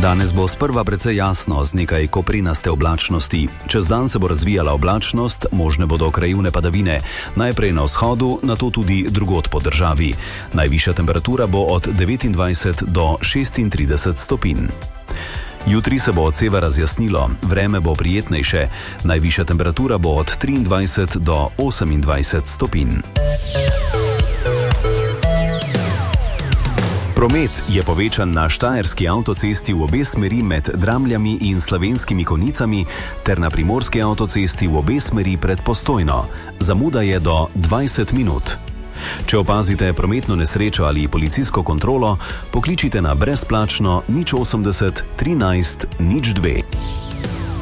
Danes bo sprva precej jasno z nekaj koprinaste oblačnosti. Čez dan se bo razvijala oblačnost, možne bodo krajevne padavine, najprej na vzhodu, nato tudi drugod po državi. Najvišja temperatura bo od 29 do 36 stopinj. Jutri se bo od severa razjasnilo, vreme bo prijetnejše, najvišja temperatura bo od 23 do 28 stopinj. Promet je povečan na štajerski avtocesti v obe smeri med Dramljami in Slovenskimi Konjicami ter na primorski avtocesti v obe smeri pred Postojno. Zamuda je do 20 minut. Če opazite prometno nesrečo ali policijsko kontrolo, pokličite na brezplačno 080 13 02.